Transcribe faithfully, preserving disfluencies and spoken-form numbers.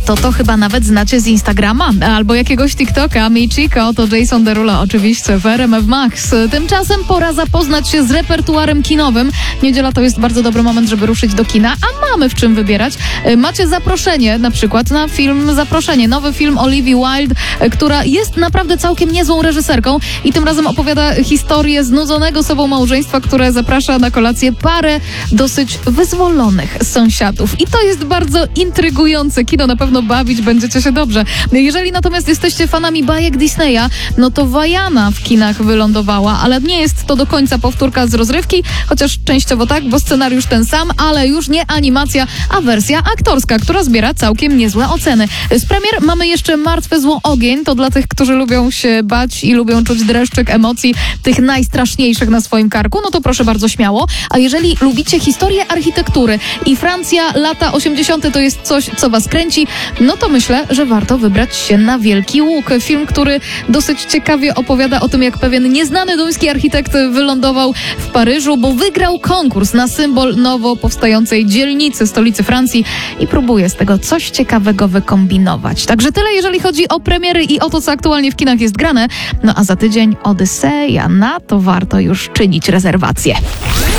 to to chyba nawet znacie z Instagrama albo jakiegoś TikToka. Michiko to Jason Derulo oczywiście w R M F Max. Tymczasem pora zapoznać się z repertuarem kinowym. Niedziela to jest bardzo dobry moment, żeby ruszyć do kina, a mamy w czym wybierać. Macie zaproszenie na przykład na film Zaproszenie. Nowy film Olivia Wilde, która jest naprawdę całkiem niezłą reżyserką i tym razem opowiada historię znudzonego sobą małżeństwa, które zaprasza na kolację parę dosyć wyzwolonych sąsiadów. I to jest bardzo intrygujące kino, na pewno bawić będziecie się dobrze. Jeżeli natomiast jesteście fanami bajek Disneya, no to Vaiana w kinach wylądowała, ale nie jest to do końca powtórka z rozrywki, chociaż częściowo tak, bo scenariusz ten sam, ale już nie animacja, a wersja aktorska, która zbiera całkiem niezłe oceny. Z premier mamy jeszcze Martwe zło Ogień, to dla tych, którzy lubią się bać i lubią czuć dreszczyk emocji, tych najstraszniejszych na swoim karku, no to proszę bardzo śmiało. A jeżeli lubicie historię architektury i Francja, lata osiemdziesiąte to jest coś, co was kręci, no to myślę, że warto wybrać się na Wielki Łuk. Film, który dosyć ciekawie opowiada o tym, jak pewien nieznany duński architekt wylądował w Paryżu, bo wygrał konkurs na symbol nowo powstającej dzielnicy, stolicy Francji i próbuje z tego coś ciekawego wykombinować. Także tyle, jeżeli chodzi o premiery i o to, co aktualnie w kinach jest grane. No a za tydzień Odyseja, na to warto już czynić rezerwacje.